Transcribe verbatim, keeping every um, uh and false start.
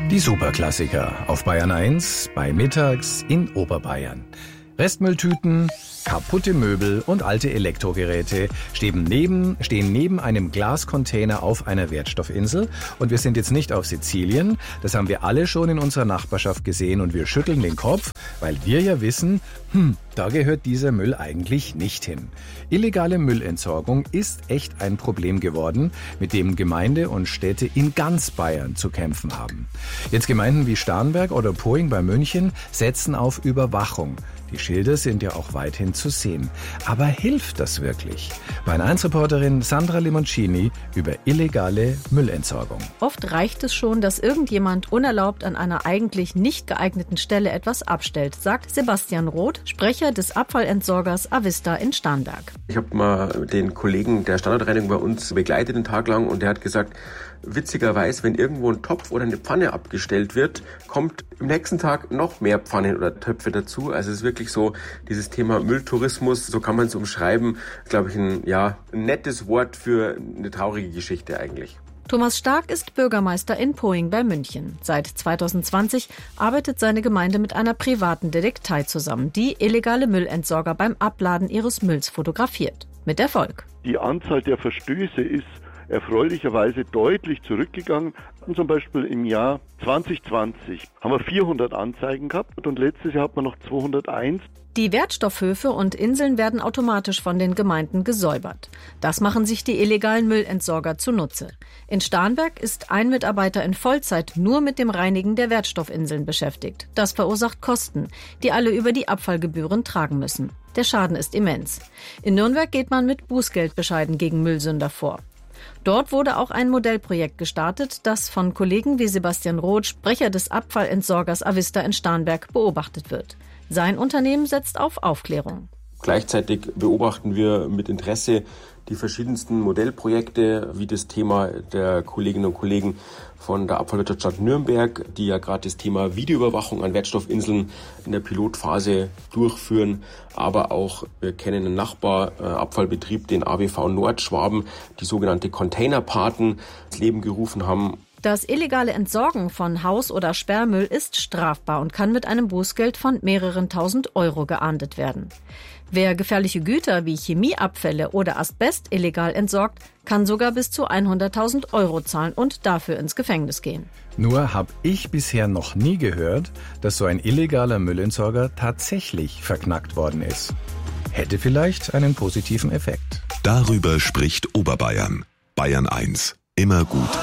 Die Superklassiker auf Bayern eins bei Mittags in Oberbayern. Restmülltüten, kaputte Möbel und alte Elektrogeräte stehen neben, stehen neben einem Glascontainer auf einer Wertstoffinsel. Und wir sind jetzt nicht auf Sizilien. Das haben wir alle schon in unserer Nachbarschaft gesehen und wir schütteln den Kopf, weil wir ja wissen, hm, da gehört dieser Müll eigentlich nicht hin. Illegale Müllentsorgung ist echt ein Problem geworden, mit dem Gemeinde und Städte in ganz Bayern zu kämpfen haben. Jetzt Gemeinden wie Starnberg oder Poing bei München setzen auf Überwachung. Die Schilder sind ja auch weithin zu sehen. Aber hilft das wirklich? Bayern eins Reporterin Sandra Limoncini über illegale Müllentsorgung. Oft reicht es schon, dass irgendjemand unerlaubt an einer eigentlich nicht geeigneten Stelle etwas abstellt, sagt Sebastian Roth, Sprecher des Abfallentsorgers Avista in Starnberg. Ich habe mal den Kollegen der Standortreinigung bei uns begleitet einen Tag lang und der hat gesagt, witzigerweise, wenn irgendwo ein Topf oder eine Pfanne abgestellt wird, kommt im nächsten Tag noch mehr Pfannen oder Töpfe dazu. Also es ist wirklich so, dieses Thema Mülltourismus, so kann man es umschreiben, ist, glaube ich, ein, ja, ein nettes Wort für eine traurige Geschichte eigentlich. Thomas Stark ist Bürgermeister in Poing bei München. Seit zweitausendzwanzig arbeitet seine Gemeinde mit einer privaten Detektei zusammen, die illegale Müllentsorger beim Abladen ihres Mülls fotografiert. Mit Erfolg. Die Anzahl der Verstöße ist erfreulicherweise deutlich zurückgegangen. Zum Beispiel im Jahr zwanzig zwanzig haben wir vierhundert Anzeigen gehabt und letztes Jahr hat man noch zweihunderteins. Die Wertstoffhöfe und Inseln werden automatisch von den Gemeinden gesäubert. Das machen sich die illegalen Müllentsorger zunutze. In Starnberg ist ein Mitarbeiter in Vollzeit nur mit dem Reinigen der Wertstoffinseln beschäftigt. Das verursacht Kosten, die alle über die Abfallgebühren tragen müssen. Der Schaden ist immens. In Nürnberg geht man mit Bußgeldbescheiden gegen Müllsünder vor. Dort wurde auch ein Modellprojekt gestartet, das von Kollegen wie Sebastian Roth, Sprecher des Abfallentsorgers Avista in Starnberg, beobachtet wird. Sein Unternehmen setzt auf Aufklärung. Gleichzeitig beobachten wir mit Interesse die verschiedensten Modellprojekte, wie das Thema der Kolleginnen und Kollegen von der Abfallwirtschaftsstadt Nürnberg, die ja gerade das Thema Videoüberwachung an Wertstoffinseln in der Pilotphase durchführen. Aber auch, wir kennen einen Nachbarabfallbetrieb, den A B V Nordschwaben, die sogenannte Containerpaten ins Leben gerufen haben. Das illegale Entsorgen von Haus- oder Sperrmüll ist strafbar und kann mit einem Bußgeld von mehreren tausend Euro geahndet werden. Wer gefährliche Güter wie Chemieabfälle oder Asbest illegal entsorgt, kann sogar bis zu hunderttausend Euro zahlen und dafür ins Gefängnis gehen. Nur habe ich bisher noch nie gehört, dass so ein illegaler Müllentsorger tatsächlich verknackt worden ist. Hätte vielleicht einen positiven Effekt. Darüber spricht Oberbayern. Bayern eins. Immer gut